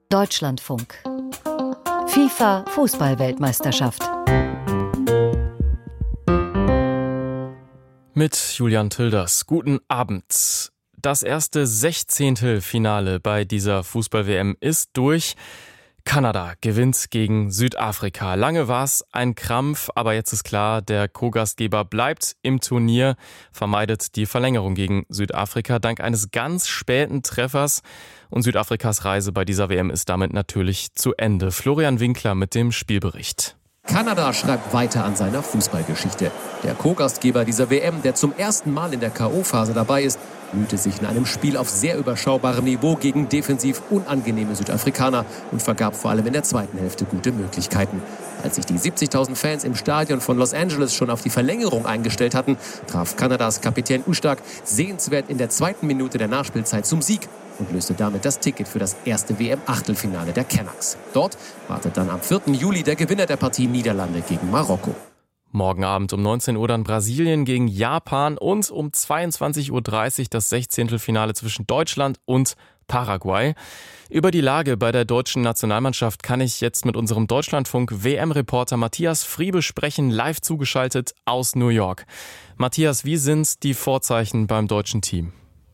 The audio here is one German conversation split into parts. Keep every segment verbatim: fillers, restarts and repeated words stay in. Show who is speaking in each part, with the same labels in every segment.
Speaker 1: Deutschlandfunk. FIFA Fußball-Weltmeisterschaft.
Speaker 2: Mit Julian Tilders. Guten Abend. Das erste Sechzehntelfinale bei dieser Fußball-W M ist durch. Kanada gewinnt gegen Südafrika. Lange war es ein Krampf, aber jetzt ist klar, der Co-Gastgeber bleibt im Turnier, vermeidet die Verlängerung gegen Südafrika dank eines ganz späten Treffers. Und Südafrikas Reise bei dieser W M ist damit natürlich zu Ende. Florian Winkler mit dem Spielbericht.
Speaker 3: Kanada schreibt weiter an seiner Fußballgeschichte. Der Co-Gastgeber dieser W M, der zum ersten Mal in der K O-Phase dabei ist, mühte sich in einem Spiel auf sehr überschaubarem Niveau gegen defensiv unangenehme Südafrikaner und vergab vor allem in der zweiten Hälfte gute Möglichkeiten. Als sich die siebzigtausend Fans im Stadion von Los Angeles schon auf die Verlängerung eingestellt hatten, traf Kanadas Kapitän Ustak sehenswert in der zweiten Minute der Nachspielzeit zum Sieg und löste damit das Ticket für das erste W M-Achtelfinale der Canucks. Dort wartet dann am vierten Juli der Gewinner der Partie Niederlande gegen Marokko.
Speaker 2: Morgen Abend um neunzehn Uhr dann Brasilien gegen Japan und um zweiundzwanzig Uhr dreißig das Sechzehntelfinale zwischen Deutschland und Paraguay. Über die Lage bei der deutschen Nationalmannschaft kann ich jetzt mit unserem Deutschlandfunk-W M-Reporter Matthias Friebe sprechen, live zugeschaltet aus New York. Matthias, wie sind die Vorzeichen beim deutschen Team?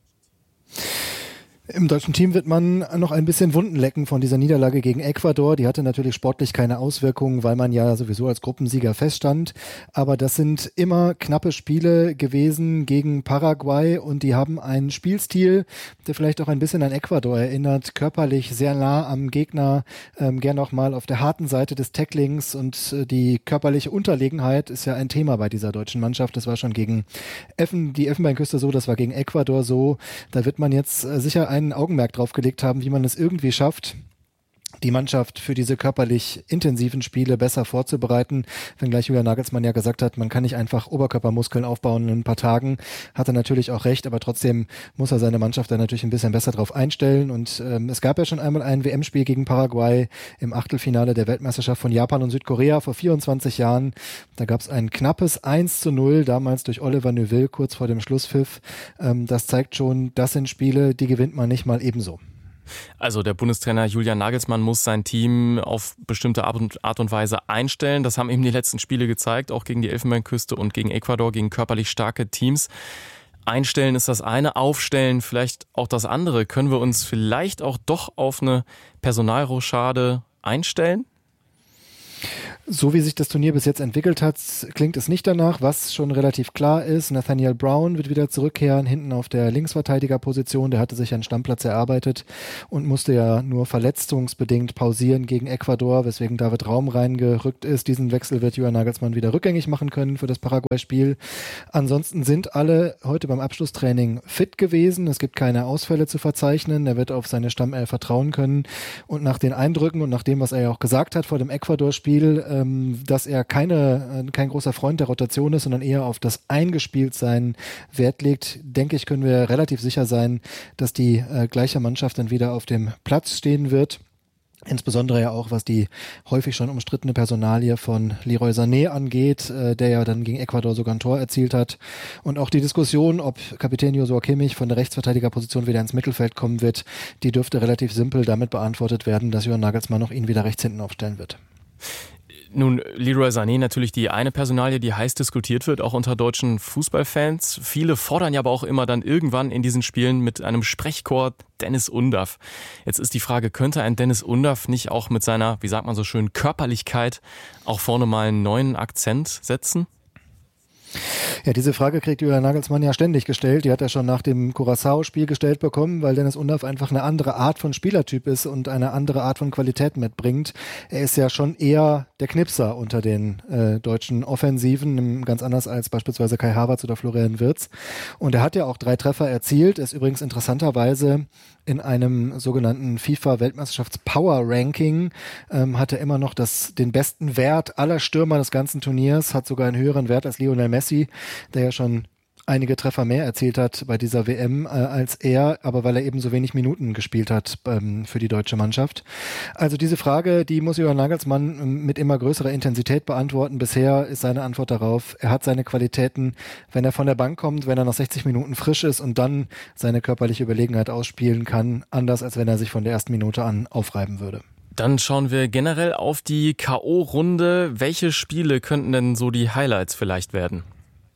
Speaker 4: Im deutschen Team wird man noch ein bisschen Wunden lecken von dieser Niederlage gegen Ecuador. Die hatte natürlich sportlich keine Auswirkungen, weil man ja sowieso als Gruppensieger feststand. Aber das sind immer knappe Spiele gewesen gegen Paraguay und die haben einen Spielstil, der vielleicht auch ein bisschen an Ecuador erinnert. Körperlich sehr nah am Gegner, ähm, gern auch mal auf der harten Seite des Tacklings und äh, die körperliche Unterlegenheit ist ja ein Thema bei dieser deutschen Mannschaft. Das war schon gegen Effen, die Elfenbeinküste so, das war gegen Ecuador so. Da wird man jetzt äh, sicher ein Augenmerk drauf gelegt haben, wie man es irgendwie schafft, die Mannschaft für diese körperlich intensiven Spiele besser vorzubereiten. Wenngleich Julian Nagelsmann ja gesagt hat, man kann nicht einfach Oberkörpermuskeln aufbauen in ein paar Tagen, hat er natürlich auch recht, aber trotzdem muss er seine Mannschaft dann natürlich ein bisschen besser drauf einstellen. Und ähm, es gab ja schon einmal ein W M-Spiel gegen Paraguay im Achtelfinale der Weltmeisterschaft von Japan und Südkorea vor vierundzwanzig Jahren. Da gab es ein knappes eins zu null, damals durch Oliver Neuville kurz vor dem Schlusspfiff. Ähm, das zeigt schon, das sind Spiele, die gewinnt man nicht mal ebenso.
Speaker 2: Also der Bundestrainer Julian Nagelsmann muss sein Team auf bestimmte Art und, Art und Weise einstellen. Das haben eben die letzten Spiele gezeigt, auch gegen die Elfenbeinküste und gegen Ecuador, gegen körperlich starke Teams. Einstellen ist das eine, aufstellen vielleicht auch das andere. Können wir uns vielleicht auch doch auf eine Personalrochade einstellen?
Speaker 4: So wie sich das Turnier bis jetzt entwickelt hat, klingt es nicht danach. Was schon relativ klar ist, Nathaniel Brown wird wieder zurückkehren, hinten auf der Linksverteidigerposition. Der hatte sich einen Stammplatz erarbeitet und musste ja nur verletzungsbedingt pausieren gegen Ecuador, weswegen David Raum reingerückt ist. Diesen Wechsel wird Julian Nagelsmann wieder rückgängig machen können für das Paraguay-Spiel. Ansonsten sind alle heute beim Abschlusstraining fit gewesen. Es gibt keine Ausfälle zu verzeichnen. Er wird auf seine Stammelf vertrauen können. Und nach den Eindrücken und nach dem, was er ja auch gesagt hat vor dem Ecuador-Spiel, dass er keine, kein großer Freund der Rotation ist, sondern eher auf das Eingespieltsein Wert legt, denke ich, können wir relativ sicher sein, dass die äh, gleiche Mannschaft dann wieder auf dem Platz stehen wird. Insbesondere ja auch, was die häufig schon umstrittene Personalie von Leroy Sané angeht, äh, der ja dann gegen Ecuador sogar ein Tor erzielt hat. Und auch die Diskussion, ob Kapitän Joshua Kimmich von der Rechtsverteidigerposition wieder ins Mittelfeld kommen wird, die dürfte relativ simpel damit beantwortet werden, dass Julian Nagelsmann noch ihn wieder rechts hinten aufstellen wird.
Speaker 2: Nun, Leroy Sané natürlich die eine Personalie, die heiß diskutiert wird, auch unter deutschen Fußballfans. Viele fordern ja aber auch immer dann irgendwann in diesen Spielen mit einem Sprechchor Dennis Undaff. Jetzt ist die Frage, könnte ein Dennis Undaff nicht auch mit seiner, wie sagt man so schön, Körperlichkeit auch vorne mal einen neuen Akzent setzen?
Speaker 4: Ja, diese Frage kriegt Julian Nagelsmann ja ständig gestellt. Die hat er schon nach dem Curaçao-Spiel gestellt bekommen, weil Dennis Undaff einfach eine andere Art von Spielertyp ist und eine andere Art von Qualität mitbringt. Er ist ja schon eher der Knipser unter den äh, deutschen Offensiven, ganz anders als beispielsweise Kai Havertz oder Florian Wirtz. Und er hat ja auch drei Treffer erzielt, ist übrigens interessanterweise in einem sogenannten FIFA-Weltmeisterschafts-Power-Ranking ähm, hat er immer noch das, den besten Wert aller Stürmer des ganzen Turniers, hat sogar einen höheren Wert als Lionel Messi, der ja schon einige Treffer mehr erzielt hat bei dieser W M äh, als er, aber weil er eben so wenig Minuten gespielt hat ähm, für die deutsche Mannschaft. Also diese Frage, die muss Julian Nagelsmann ähm, mit immer größerer Intensität beantworten. Bisher ist seine Antwort darauf, er hat seine Qualitäten, wenn er von der Bank kommt, wenn er nach sechzig Minuten frisch ist und dann seine körperliche Überlegenheit ausspielen kann, anders als wenn er sich von der ersten Minute an aufreiben würde.
Speaker 2: Dann schauen wir generell auf die K O-Runde. Welche Spiele könnten denn so die Highlights vielleicht werden?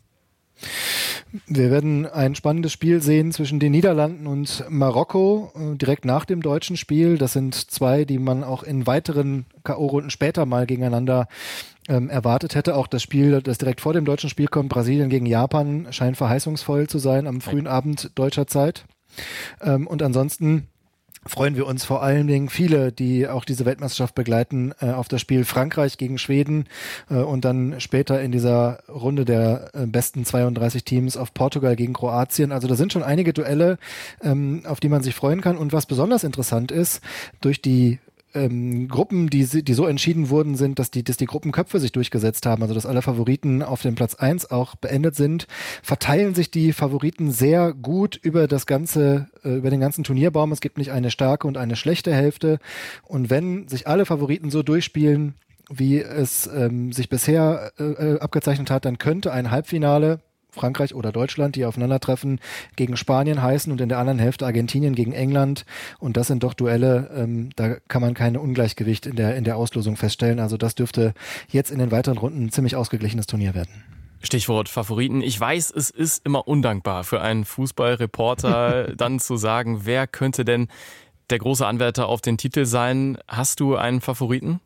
Speaker 4: Wir werden ein spannendes Spiel sehen zwischen den Niederlanden und Marokko, direkt nach dem deutschen Spiel. Das sind zwei, die man auch in weiteren K O-Runden später mal gegeneinander ähm, erwartet hätte. Auch das Spiel, das direkt vor dem deutschen Spiel kommt, Brasilien gegen Japan, scheint verheißungsvoll zu sein am frühen Abend deutscher Zeit. Ähm, und ansonsten freuen wir uns vor allen Dingen viele, die auch diese Weltmeisterschaft begleiten, äh, auf das Spiel Frankreich gegen Schweden äh, und dann später in dieser Runde der äh, besten zweiunddreißig Teams auf Portugal gegen Kroatien. Also da sind schon einige Duelle, ähm, auf die man sich freuen kann. Und was besonders interessant ist, durch die Ähm, Gruppen, die, die so entschieden wurden, sind, dass die, dass die Gruppenköpfe sich durchgesetzt haben, also dass alle Favoriten auf dem Platz eins auch beendet sind, verteilen sich die Favoriten sehr gut über das ganze, äh, über den ganzen Turnierbaum. Es gibt nicht eine starke und eine schlechte Hälfte. Und wenn sich alle Favoriten so durchspielen, wie es ähm, sich bisher äh, abgezeichnet hat, dann könnte ein Halbfinale Frankreich oder Deutschland, die aufeinandertreffen, gegen Spanien heißen und in der anderen Hälfte Argentinien gegen England. Und das sind doch Duelle, ähm, da kann man keine Ungleichgewicht in der, in der Auslosung feststellen. Also das dürfte jetzt in den weiteren Runden ein ziemlich ausgeglichenes Turnier werden.
Speaker 2: Stichwort Favoriten. Ich weiß, es ist immer undankbar für einen Fußballreporter, dann zu sagen, wer könnte denn der große Anwärter auf den Titel sein. Hast du einen Favoriten?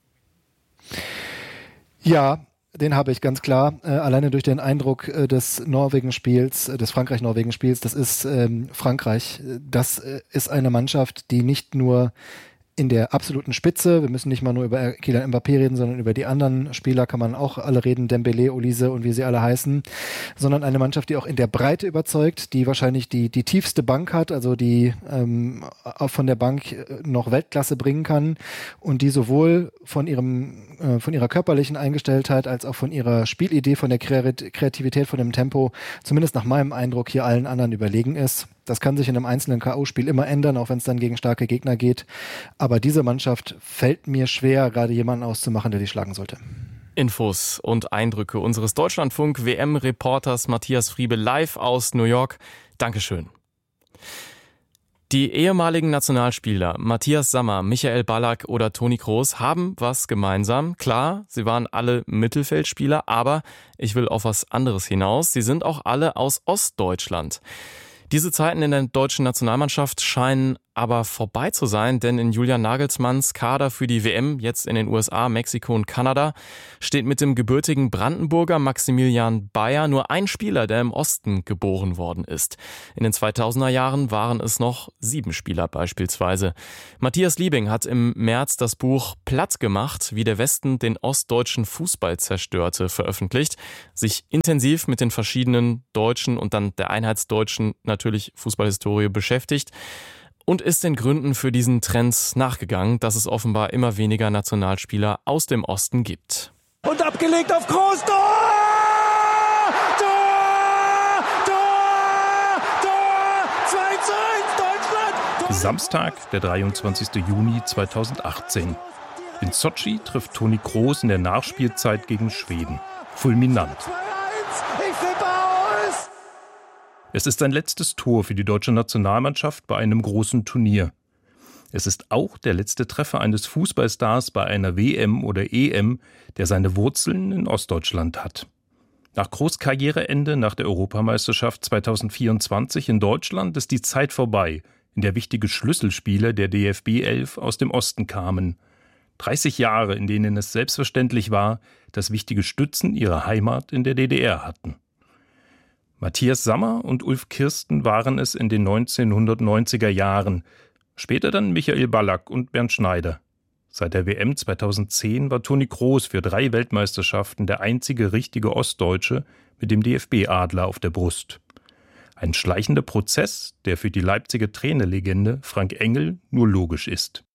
Speaker 4: Ja, den habe ich ganz klar, äh, alleine durch den Eindruck äh, des Norwegen-Spiels, äh, des Frankreich-Norwegen-Spiels, das ist ähm, Frankreich. Das äh, ist eine Mannschaft, die nicht nur in der absoluten Spitze, wir müssen nicht mal nur über Kylian Mbappé reden, sondern über die anderen Spieler kann man auch alle reden, Dembélé, Olise und wie sie alle heißen, sondern eine Mannschaft, die auch in der Breite überzeugt, die wahrscheinlich die die tiefste Bank hat, also die ähm, auch von der Bank noch Weltklasse bringen kann und die sowohl von ihrem äh, von ihrer körperlichen Eingestelltheit als auch von ihrer Spielidee, von der Kreativität, von dem Tempo, zumindest nach meinem Eindruck hier allen anderen überlegen ist. Das kann sich in einem einzelnen K O-Spiel immer ändern, auch wenn es dann gegen starke Gegner geht. Aber diese Mannschaft fällt mir schwer, gerade jemanden auszumachen, der die schlagen sollte.
Speaker 2: Infos und Eindrücke unseres Deutschlandfunk-W M-Reporters Matthias Friebe live aus New York. Dankeschön. Die ehemaligen Nationalspieler Matthias Sammer, Michael Ballack oder Toni Kroos haben was gemeinsam. Klar, sie waren alle Mittelfeldspieler, aber ich will auf was anderes hinaus. Sie sind auch alle aus Ostdeutschland. Diese Zeiten in der deutschen Nationalmannschaft scheinen aber vorbei zu sein, denn in Julian Nagelsmanns Kader für die W M, jetzt in den U S A, Mexiko und Kanada, steht mit dem gebürtigen Brandenburger Maximilian Bayer nur ein Spieler, der im Osten geboren worden ist. In den zweitausender Jahren waren es noch sieben Spieler beispielsweise. Matthias Liebing hat im März das Buch Platt gemacht, wie der Westen den ostdeutschen Fußball zerstörte, veröffentlicht, sich intensiv mit den verschiedenen deutschen und dann der einheitsdeutschen natürlich Fußballhistorie beschäftigt und ist den Gründen für diesen Trend nachgegangen, dass es offenbar immer weniger Nationalspieler aus dem Osten gibt.
Speaker 5: Und abgelegt auf Kroos, Tor! Tor! Tor! Tor! zwei zu eins Deutschland! Tor!
Speaker 6: Samstag, der dreiundzwanzigster Juni zweitausendachtzehn. In Sotschi trifft Toni Kroos in der Nachspielzeit gegen Schweden. Fulminant. Es ist sein letztes Tor für die deutsche Nationalmannschaft bei einem großen Turnier. Es ist auch der letzte Treffer eines Fußballstars bei einer W M oder E M, der seine Wurzeln in Ostdeutschland hat. Nach Kroos' Karriereende nach der Europameisterschaft zweitausendvierundzwanzig in Deutschland ist die Zeit vorbei, in der wichtige Schlüsselspieler der D F B elf aus dem Osten kamen. dreißig Jahre, in denen es selbstverständlich war, dass wichtige Stützen ihre Heimat in der D D R hatten. Matthias Sammer und Ulf Kirsten waren es in den neunzehnhundertneunziger Jahren, später dann Michael Ballack und Bernd Schneider. Seit der W M zweitausendzehn war Toni Kroos für drei Weltmeisterschaften der einzige richtige Ostdeutsche mit dem D F B-Adler auf der Brust. Ein schleichender Prozess, der für die Leipziger Trainerlegende Frank Engel nur logisch ist.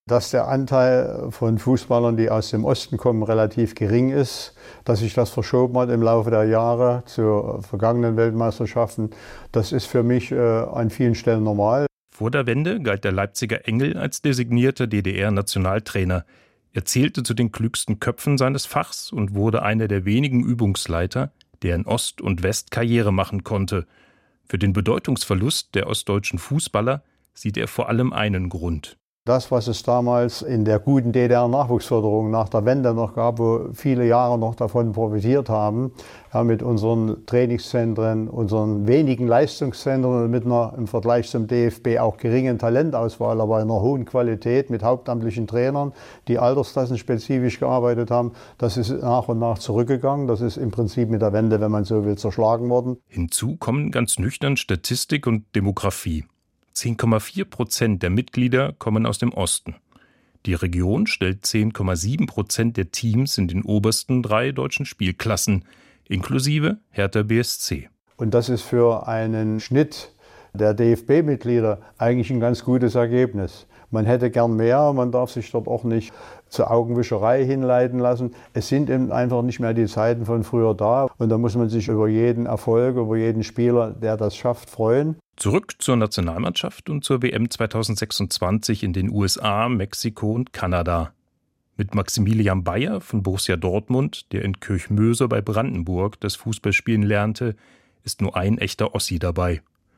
Speaker 7: Dass der Anteil von Fußballern, die aus dem Osten kommen, relativ gering ist, dass sich das verschoben hat im Laufe der Jahre zu vergangenen Weltmeisterschaften, das ist für mich äh, an vielen Stellen normal.
Speaker 6: Vor der Wende galt der Leipziger Engel als designierter D D R-Nationaltrainer. Er zählte zu den klügsten Köpfen seines Fachs und wurde einer der wenigen Übungsleiter, der in Ost und West Karriere machen konnte. Für den Bedeutungsverlust der ostdeutschen Fußballer sieht er vor allem einen Grund.
Speaker 7: Das, was es damals in der guten D D R-Nachwuchsförderung nach der Wende noch gab, wo viele Jahre noch davon profitiert haben, ja, mit unseren Trainingszentren, unseren wenigen Leistungszentren und mit einer im Vergleich zum D F B auch geringen Talentauswahl, aber einer hohen Qualität mit hauptamtlichen Trainern, die altersklassenspezifisch gearbeitet haben, das ist nach und nach zurückgegangen. Das ist im Prinzip mit der Wende, wenn man so will, zerschlagen worden.
Speaker 6: Hinzu kommen ganz nüchtern Statistik und Demografie. zehn Komma vier Prozent der Mitglieder kommen aus dem Osten. Die Region stellt zehn Komma sieben Prozent der Teams in den obersten drei deutschen Spielklassen, inklusive Hertha B S C.
Speaker 7: Und das ist für einen Schnitt der D F B-Mitglieder eigentlich ein ganz gutes Ergebnis. Man hätte gern mehr, man darf sich dort auch nicht zur Augenwischerei hinleiten lassen. Es sind eben einfach nicht mehr die Zeiten von früher da. Und da muss man sich über jeden Erfolg, über jeden Spieler, der das schafft, freuen.
Speaker 6: Zurück zur Nationalmannschaft und zur W M zweitausendsechsundzwanzig in den U S A, Mexiko und Kanada. Mit Maximilian Bayer von Borussia Dortmund, der in Kirchmöser bei Brandenburg das Fußballspielen lernte, ist nur ein echter Ossi dabei.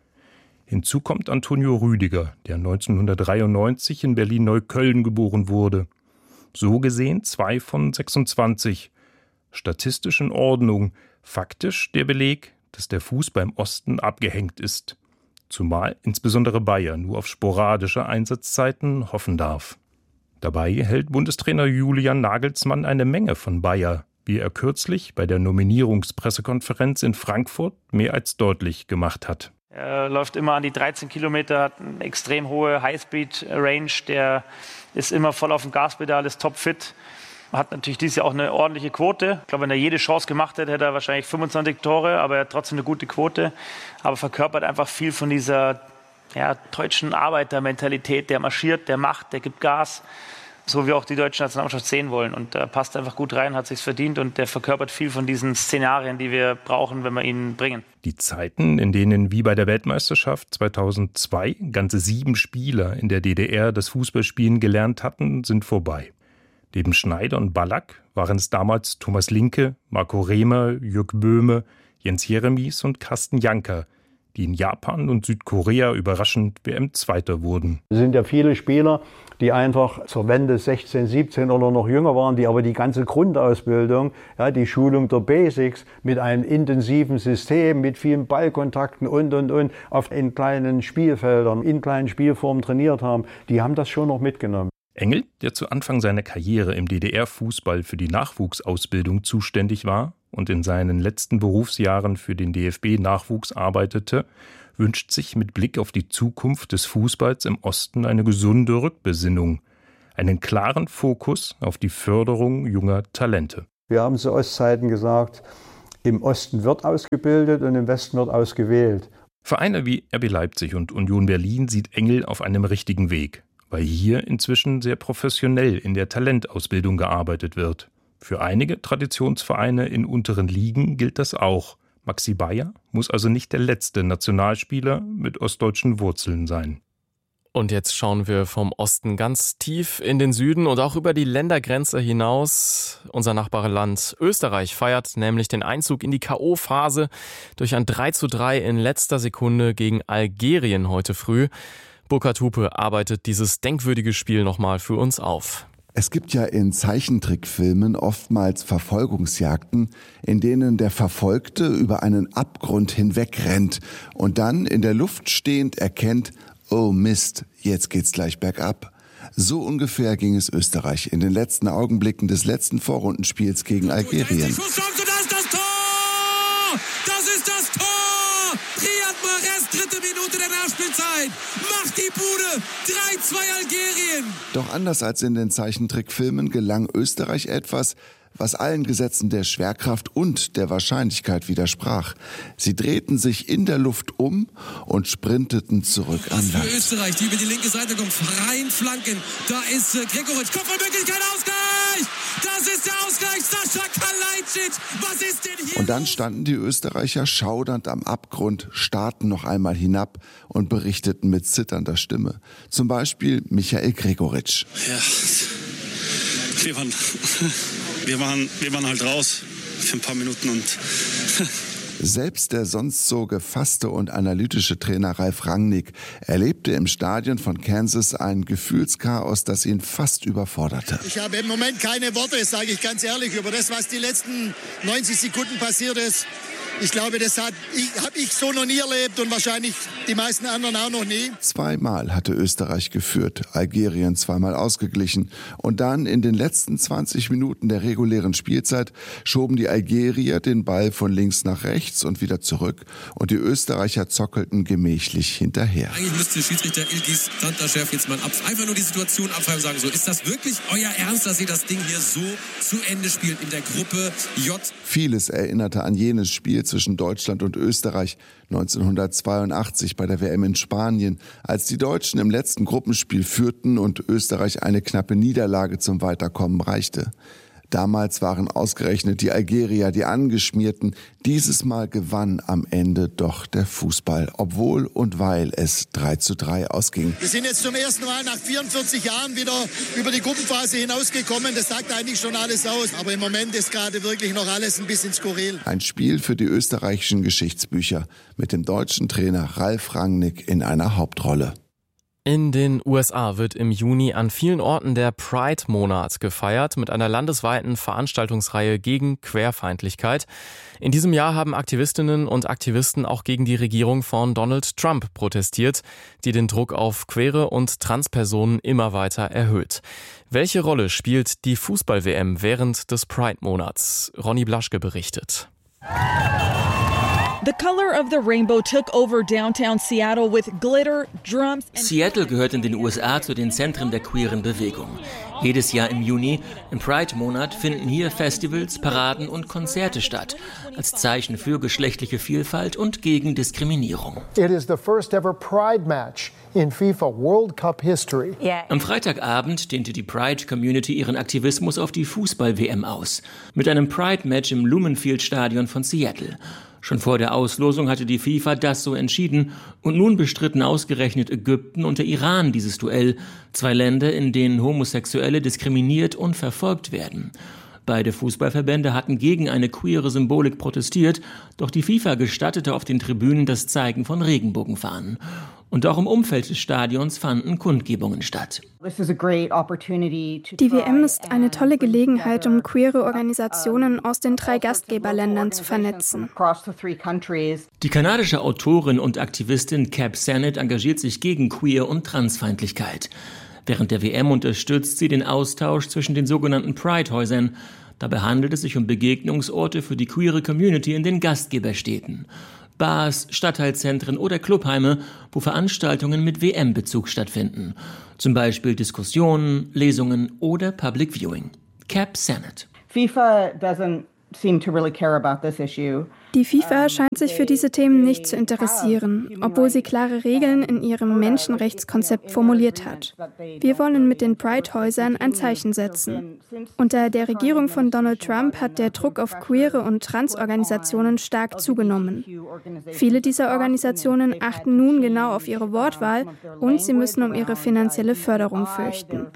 Speaker 6: Hinzu kommt Antonio Rüdiger, der neunzehnhundertdreiundneunzig in Berlin-Neukölln geboren wurde. So gesehen zwei von sechsundzwanzig. Statistisch in Ordnung, faktisch der Beleg, dass der Fußball im Osten abgehängt ist. Zumal insbesondere Bayer nur auf sporadische Einsatzzeiten hoffen darf. Dabei hält Bundestrainer Julian Nagelsmann eine Menge von Bayer, wie er kürzlich bei der Nominierungspressekonferenz in Frankfurt mehr als deutlich gemacht hat.
Speaker 8: Er läuft immer an die dreizehn Kilometer, hat eine extrem hohe Highspeed-Range, der ist immer voll auf dem Gaspedal, ist topfit. Hat natürlich dieses Jahr auch eine ordentliche Quote. Ich glaube, wenn er jede Chance gemacht hätte, hätte er wahrscheinlich fünfundzwanzig Tore, aber er hat trotzdem eine gute Quote. Aber verkörpert einfach viel von dieser ja, deutschen Arbeitermentalität. Der marschiert, der macht, der gibt Gas. So wie auch die deutsche Nationalmannschaft sehen wollen. Und da passt einfach gut rein, hat sich's verdient und der verkörpert viel von diesen Szenarien, die wir brauchen, wenn wir ihn bringen.
Speaker 6: Die Zeiten, in denen wie bei der Weltmeisterschaft zweitausendzwei ganze sieben Spieler in der D D R das Fußballspielen gelernt hatten, sind vorbei. Neben Schneider und Ballack waren es damals Thomas Linke, Marco Rehmer, Jürg Böhme, Jens Jeremies und Carsten Janker, die in Japan und Südkorea überraschend W M-Zweiter wurden.
Speaker 7: Es sind ja viele Spieler, die einfach zur Wende sechzehn, siebzehn oder noch jünger waren, die aber die ganze Grundausbildung, ja, die Schulung der Basics mit einem intensiven System, mit vielen Ballkontakten und, und, und, auf in kleinen Spielfeldern, in kleinen Spielformen trainiert haben, die haben das schon noch mitgenommen.
Speaker 6: Engel, der zu Anfang seiner Karriere im D D R-Fußball für die Nachwuchsausbildung zuständig war und in seinen letzten Berufsjahren für den D F B-Nachwuchs arbeitete, wünscht sich mit Blick auf die Zukunft des Fußballs im Osten eine gesunde Rückbesinnung, einen klaren Fokus auf die Förderung junger Talente.
Speaker 7: Wir haben zu Ostzeiten gesagt, im Osten wird ausgebildet und im Westen wird ausgewählt.
Speaker 6: Vereine wie R B Leipzig und Union Berlin sieht Engel auf einem richtigen Weg, weil hier inzwischen sehr professionell in der Talentausbildung gearbeitet wird. Für einige Traditionsvereine in unteren Ligen gilt das auch. Maxi Bayer muss also nicht der letzte Nationalspieler mit ostdeutschen Wurzeln sein.
Speaker 2: Und jetzt schauen wir vom Osten ganz tief in den Süden und auch über die Ländergrenze hinaus. Unser Nachbarland Österreich feiert nämlich den Einzug in die K O-Phase durch ein drei zu drei in letzter Sekunde gegen Algerien heute früh. Burkhard Hupe arbeitet dieses denkwürdige Spiel nochmal für uns auf.
Speaker 9: Es gibt ja in Zeichentrickfilmen oftmals Verfolgungsjagden, in denen der Verfolgte über einen Abgrund hinweg rennt und dann in der Luft stehend erkennt, oh Mist, jetzt geht's gleich bergab. So ungefähr ging es Österreich in den letzten Augenblicken des letzten Vorrundenspiels gegen Algerien.
Speaker 5: Das ist das Tor! Das ist das Tor! Riyad Mahrez, dritte Minute der Nachspielzeit. Macht die Bude. drei zwei Algerien.
Speaker 9: Doch anders als in den Zeichentrickfilmen gelang Österreich etwas, was allen Gesetzen der Schwerkraft und der Wahrscheinlichkeit widersprach. Sie drehten sich in der Luft um und sprinteten zurück an Land.
Speaker 5: Für Österreich, die über die linke Seite kommt, freien Flanken. Da ist äh, Gregoritsch, Kopfballmöglichkeit, Ausgleich! Das ist der Ausgleich, Sascha Kalajdzic! Was ist denn hier?
Speaker 9: Und dann standen die Österreicher schaudernd am Abgrund, starrten noch einmal hinab und berichteten mit zitternder Stimme. Zum Beispiel Michael Gregoritsch.
Speaker 10: Ja, wir waren, wir waren, wir waren halt raus für ein paar Minuten und...
Speaker 9: Selbst der sonst so gefasste und analytische Trainer Ralf Rangnick erlebte im Stadion von Kansas ein Gefühlschaos, das ihn fast überforderte.
Speaker 11: Ich habe im Moment keine Worte, sage ich ganz ehrlich, über das, was die letzten neunzig Sekunden passiert ist. Ich glaube, das habe ich, hab ich so noch nie erlebt und wahrscheinlich die meisten anderen auch noch nie.
Speaker 9: Zweimal hatte Österreich geführt, Algerien zweimal ausgeglichen. Und dann in den letzten zwanzig Minuten der regulären Spielzeit schoben die Algerier den Ball von links nach rechts und wieder zurück. Und die Österreicher zockelten gemächlich hinterher.
Speaker 5: Eigentlich müsste Schiedsrichter Ilgis Tantaschew jetzt mal ab, einfach nur die Situation abfragen und sagen, so, ist das wirklich euer Ernst, dass ihr das Ding hier so zu Ende spielt in der Gruppe J?
Speaker 9: Vieles erinnerte an jenes Spiel zwischen Deutschland und Österreich neunzehnhundertzweiundachtzig bei der W M in Spanien, als die Deutschen im letzten Gruppenspiel führten und Österreich eine knappe Niederlage zum Weiterkommen reichte. Damals waren ausgerechnet die Algerier die Angeschmierten. Dieses Mal gewann am Ende doch der Fußball, obwohl und weil es drei zu drei ausging.
Speaker 11: Wir sind jetzt zum ersten Mal nach vierundvierzig Jahren wieder über die Gruppenphase hinausgekommen. Das sagt eigentlich schon alles aus. Aber im Moment ist gerade wirklich noch alles ein bisschen skurril.
Speaker 9: Ein Spiel für die österreichischen Geschichtsbücher mit dem deutschen Trainer Ralf Rangnick in einer Hauptrolle.
Speaker 2: In den U S A wird im Juni an vielen Orten der Pride-Monat gefeiert mit einer landesweiten Veranstaltungsreihe gegen Queerfeindlichkeit. In diesem Jahr haben Aktivistinnen und Aktivisten auch gegen die Regierung von Donald Trump protestiert, die den Druck auf queere und Transpersonen immer weiter erhöht. Welche Rolle spielt die Fußball-W M während des Pride-Monats? Ronny Blaschke berichtet.
Speaker 12: The color of the rainbow took over downtown Seattle with glitter, drums and
Speaker 13: Seattle gehört in den U S A zu den Zentren der queeren Bewegung. Jedes Jahr im Juni, im Pride-Monat, finden hier Festivals, Paraden und Konzerte statt, als Zeichen für geschlechtliche Vielfalt und gegen Diskriminierung.
Speaker 14: It is the first ever Pride match in FIFA World Cup history.
Speaker 13: Am Freitagabend dehnte die Pride-Community ihren Aktivismus auf die Fußball-W M aus, mit einem Pride-Match im Lumenfield-Stadion von Seattle. Schon vor der Auslosung hatte die FIFA das so entschieden und nun bestritten ausgerechnet Ägypten und der Iran dieses Duell, zwei Länder, in denen Homosexuelle diskriminiert und verfolgt werden. Beide Fußballverbände hatten gegen eine queere Symbolik protestiert, doch die FIFA gestattete auf den Tribünen das Zeigen von Regenbogenfahnen. Und auch im Umfeld des Stadions fanden Kundgebungen statt.
Speaker 15: Die W M ist eine tolle Gelegenheit, um queere Organisationen aus den drei Gastgeberländern zu vernetzen.
Speaker 13: Die kanadische Autorin und Aktivistin Cap Sennett engagiert sich gegen Queer- und Transfeindlichkeit. Während der W M unterstützt sie den Austausch zwischen den sogenannten Pride-Häusern. Dabei handelt es sich um Begegnungsorte für die queere Community in den Gastgeberstädten. Bars, Stadtteilzentren oder Clubheime, wo Veranstaltungen mit W M-Bezug stattfinden. Zum Beispiel Diskussionen, Lesungen oder Public Viewing. Cap Sennett.
Speaker 16: FIFA doesn't seem to really care about this issue.
Speaker 15: Die FIFA scheint sich für diese Themen nicht zu interessieren, obwohl sie klare Regeln in ihrem Menschenrechtskonzept formuliert hat. Wir wollen mit den Pride-Häusern ein Zeichen setzen. Unter der Regierung von Donald Trump hat der Druck auf queere und Transorganisationen stark zugenommen. Viele dieser Organisationen achten nun genau auf ihre Wortwahl und sie müssen um ihre finanzielle Förderung fürchten.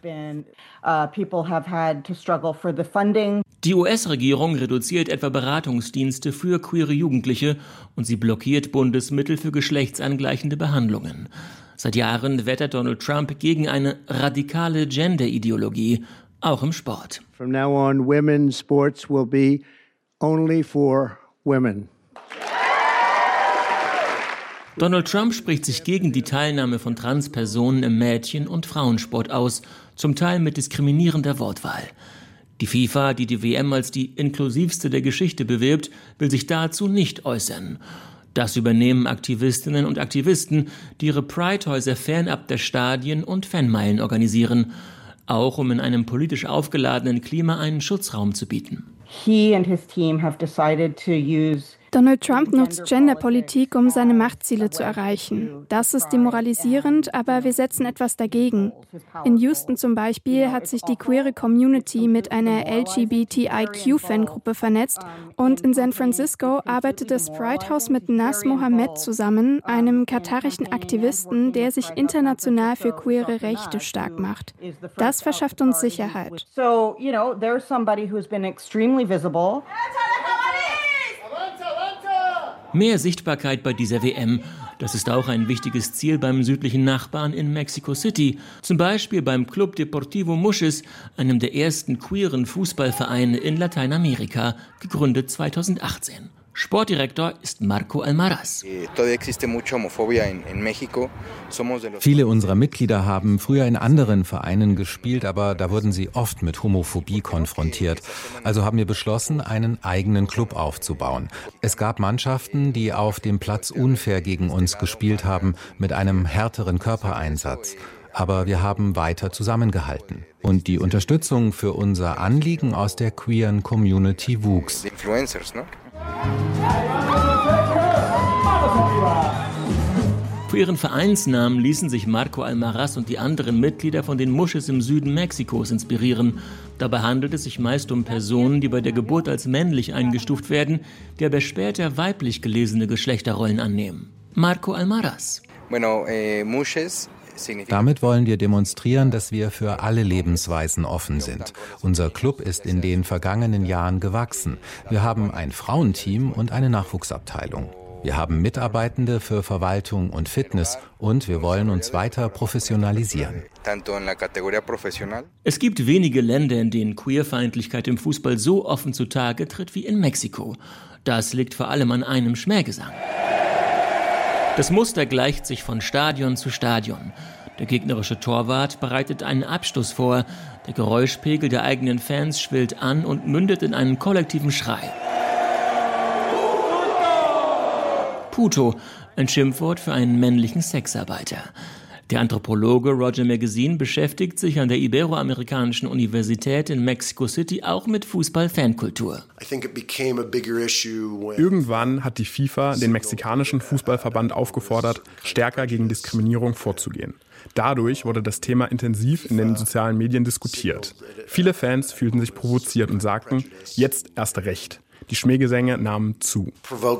Speaker 13: Die U S-Regierung reduziert etwa Beratungsdienste für queere Jugendliche und sie blockiert Bundesmittel für geschlechtsangleichende Behandlungen. Seit Jahren wettert Donald Trump gegen eine radikale Gender-Ideologie, auch im Sport.
Speaker 14: From now on, women's sports will be only for women.
Speaker 13: Donald Trump spricht sich gegen die Teilnahme von Transpersonen im Mädchen- und Frauensport aus, zum Teil mit diskriminierender Wortwahl. Die FIFA, die die W M als die inklusivste der Geschichte bewirbt, will sich dazu nicht äußern. Das übernehmen Aktivistinnen und Aktivisten, die ihre Pride-Häuser fernab der Stadien und Fanmeilen organisieren. auch um in einem politisch aufgeladenen Klima einen Schutzraum zu bieten.
Speaker 16: He and his team have decided to use
Speaker 15: Donald Trump nutzt Genderpolitik, um seine Machtziele zu erreichen. Das ist demoralisierend, aber wir setzen etwas dagegen. In Houston zum Beispiel hat sich die queere Community mit einer L G B T I Q-Fangruppe vernetzt und in San Francisco arbeitet das Pride House mit Nas Mohammed zusammen, einem katarischen Aktivisten, der sich international für queere Rechte stark macht. Das verschafft uns Sicherheit.
Speaker 16: So, you know, there's somebody who's been extremely visible.
Speaker 13: Mehr Sichtbarkeit bei dieser W M, das ist auch ein wichtiges Ziel beim südlichen Nachbarn in Mexico City. Zum Beispiel beim Club Deportivo Muxes, einem der ersten queeren Fußballvereine in Lateinamerika, gegründet zweitausendachtzehn. Sportdirektor ist Marco Almaraz.
Speaker 17: Viele unserer Mitglieder haben früher in anderen Vereinen gespielt, aber da wurden sie oft mit Homophobie konfrontiert. Also haben wir beschlossen, einen eigenen Club aufzubauen. Es gab Mannschaften, die auf dem Platz unfair gegen uns gespielt haben, mit einem härteren Körpereinsatz. Aber wir haben weiter zusammengehalten. Und die Unterstützung für unser Anliegen aus der queeren Community wuchs.
Speaker 13: Für ihren Vereinsnamen ließen sich Marco Almaraz und die anderen Mitglieder von den Muxes im Süden Mexikos inspirieren. Dabei handelt es sich meist um Personen, die bei der Geburt als männlich eingestuft werden, die aber später weiblich gelesene Geschlechterrollen annehmen. Marco Almaraz.
Speaker 17: Bueno, eh, Muxes Damit wollen wir demonstrieren, dass wir für alle Lebensweisen offen sind. Unser Club ist in den vergangenen Jahren gewachsen. Wir haben ein Frauenteam und eine Nachwuchsabteilung. Wir haben Mitarbeitende für Verwaltung und Fitness und wir wollen uns weiter professionalisieren.
Speaker 13: Es gibt wenige Länder, in denen Queerfeindlichkeit im Fußball so offen zutage tritt wie in Mexiko. Das liegt vor allem an einem Schmähgesang. Das Muster gleicht sich von Stadion zu Stadion. Der gegnerische Torwart bereitet einen Abstoß vor. Der Geräuschpegel der eigenen Fans schwillt an und mündet in einen kollektiven Schrei. Puto, ein Schimpfwort für einen männlichen Sexarbeiter. Der Anthropologe Roger Magazine beschäftigt sich an der Iberoamerikanischen Universität in Mexico City auch mit Fußball-Fankultur.
Speaker 18: Irgendwann hat die FIFA den mexikanischen Fußballverband aufgefordert, stärker gegen Diskriminierung vorzugehen. Dadurch wurde das Thema intensiv in den sozialen Medien diskutiert. Viele Fans fühlten sich provoziert und sagten, jetzt erst recht. Die Schmähgesänge nahmen zu.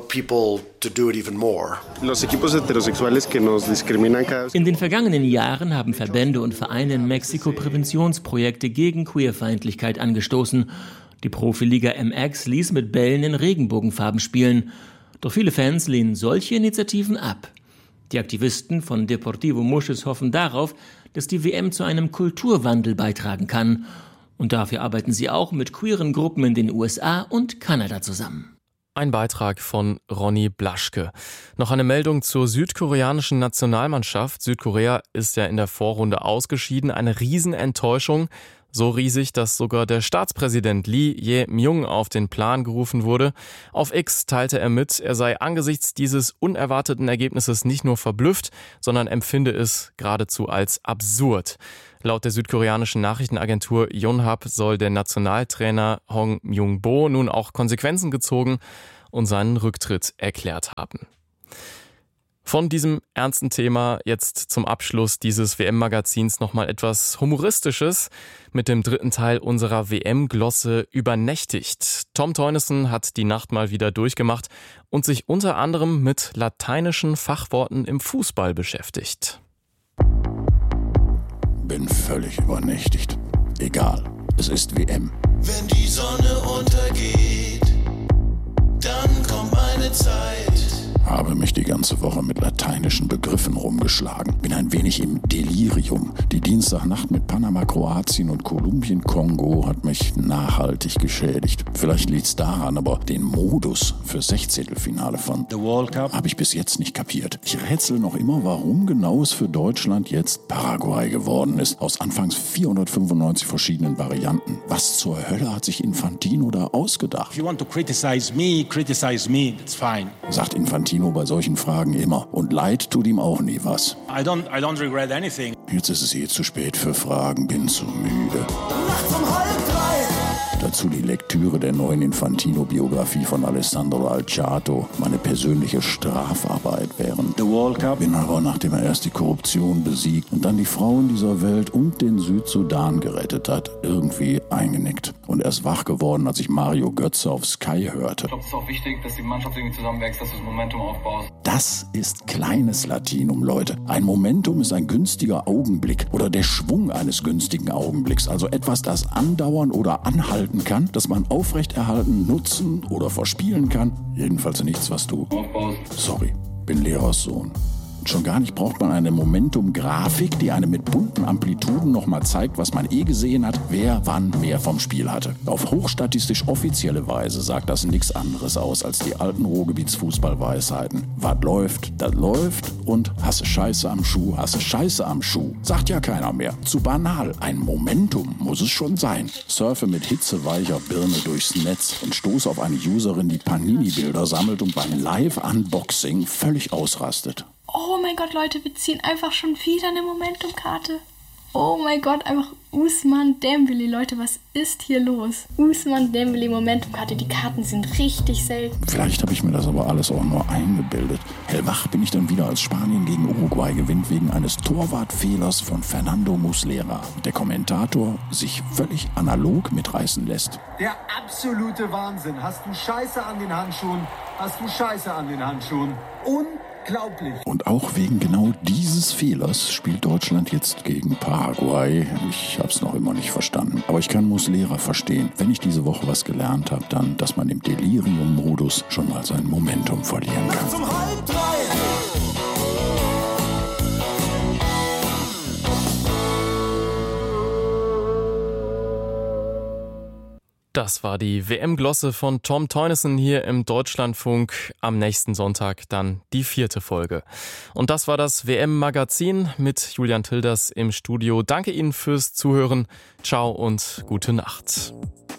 Speaker 13: In den vergangenen Jahren haben Verbände und Vereine in Mexiko Präventionsprojekte gegen Queerfeindlichkeit angestoßen. Die Profiliga M X ließ mit Bällen in Regenbogenfarben spielen. Doch viele Fans lehnen solche Initiativen ab. Die Aktivisten von Deportivo Muxes hoffen darauf, dass die W M zu einem Kulturwandel beitragen kann. Und dafür arbeiten sie auch mit queeren Gruppen in den U S A und Kanada zusammen.
Speaker 2: Ein Beitrag von Ronny Blaschke. Noch eine Meldung zur südkoreanischen Nationalmannschaft. Südkorea ist ja in der Vorrunde ausgeschieden. Eine Riesenenttäuschung. So riesig, dass sogar der Staatspräsident Lee Jae-myung auf den Plan gerufen wurde. Auf X teilte er mit, er sei angesichts dieses unerwarteten Ergebnisses nicht nur verblüfft, sondern empfinde es geradezu als absurd. Laut der südkoreanischen Nachrichtenagentur Yonhap soll der Nationaltrainer Hong Myung-bo nun auch Konsequenzen gezogen und seinen Rücktritt erklärt haben. Von diesem ernsten Thema jetzt zum Abschluss dieses W M-Magazins nochmal etwas Humoristisches mit dem dritten Teil unserer W M-Glosse übernächtigt. Tom Teunissen hat die Nacht mal wieder durchgemacht und sich unter anderem mit lateinischen Fachworten im Fußball beschäftigt.
Speaker 19: Bin völlig übernächtigt. Egal, es ist W M.
Speaker 20: Wenn die Sonne untergeht, dann kommt meine Zeit.
Speaker 19: Habe mich die ganze Woche mit lateinischen Begriffen rumgeschlagen. Bin ein wenig im Delirium. Die Dienstagnacht mit Panama, Kroatien und Kolumbien, Kongo hat mich nachhaltig geschädigt. Vielleicht liegt's daran, aber den Modus für Sechzehntelfinale von The World Cup habe ich bis jetzt nicht kapiert. Ich rätsel noch immer, warum genau es für Deutschland jetzt Paraguay geworden ist. Aus anfangs vierhundertfünfundneunzig verschiedenen Varianten. Was zur Hölle hat sich Infantino da ausgedacht?
Speaker 21: If you want to criticize me, criticize me, that's fine.
Speaker 19: Sagt Infantino Infantino bei solchen Fragen immer. Und leid tut ihm auch nie was.
Speaker 10: I don't, I don't regret anything.
Speaker 19: Jetzt ist es eh zu spät für Fragen, bin zu müde.
Speaker 20: Nachts um halb drei.
Speaker 19: Dazu die Lektüre der neuen Infantino-Biografie von Alessandro Alciato, meine persönliche Strafarbeit während
Speaker 10: The World Cup.
Speaker 19: Bin aber, nachdem er erst die Korruption besiegt und dann die Frauen dieser Welt und den Südsudan gerettet hat, irgendwie eingenickt. Und erst wach geworden, als ich Mario Götze auf Sky hörte.
Speaker 21: Ich glaube, es ist auch wichtig, dass die Mannschaft irgendwie zusammenwächst, dass du das Momentum aufbaust.
Speaker 19: Das ist kleines Latinum, Leute. Ein Momentum ist ein günstiger Augenblick oder der Schwung eines günstigen Augenblicks. Also etwas, das andauern oder anhalten kann, das man aufrechterhalten, nutzen oder verspielen kann. Jedenfalls nichts, was du...
Speaker 21: Aufbaust.
Speaker 19: Sorry, bin Lehrerssohn. Schon gar nicht braucht man eine Momentum-Grafik, die einem mit bunten Amplituden nochmal zeigt, was man eh gesehen hat, wer wann mehr vom Spiel hatte. Auf hochstatistisch offizielle Weise sagt das nichts anderes aus als die alten Ruhrgebietsfußballweisheiten. Was läuft, das läuft und hasse Scheiße am Schuh, hasse Scheiße am Schuh. Sagt ja keiner mehr. Zu banal. Ein Momentum muss es schon sein. Surfe mit hitzeweicher Birne durchs Netz und stoße auf eine Userin, die Panini-Bilder sammelt und beim Live-Unboxing völlig ausrastet.
Speaker 22: Oh mein Gott, Leute, wir ziehen einfach schon wieder eine Momentum-Karte. Oh mein Gott, einfach Ousmane Dembélé. Leute, was ist hier los? Ousmane Dembélé Momentum-Karte, die Karten sind richtig selten.
Speaker 19: Vielleicht habe ich mir das aber alles auch nur eingebildet. Hellwach bin ich dann wieder, als Spanien gegen Uruguay gewinnt wegen eines Torwartfehlers von Fernando Muslera. Der Kommentator sich völlig analog mitreißen lässt.
Speaker 23: Der absolute Wahnsinn. Hast du Scheiße an den Handschuhen? Hast du Scheiße an den Handschuhen? Und Unglaublich.
Speaker 19: Und auch wegen genau dieses Fehlers spielt Deutschland jetzt gegen Paraguay. Ich hab's noch immer nicht verstanden. Aber ich kann Muslera verstehen. Wenn ich diese Woche was gelernt habe, dann, dass man im Delirium-Modus schon mal sein Momentum verlieren kann.
Speaker 20: Zum halb drei.
Speaker 2: Das war die W M-Glosse von Tom Teunissen hier im Deutschlandfunk. Am nächsten Sonntag dann die vierte Folge. Und das war das W M-Magazin mit Julian Tilders im Studio. Danke Ihnen fürs Zuhören. Ciao und gute Nacht.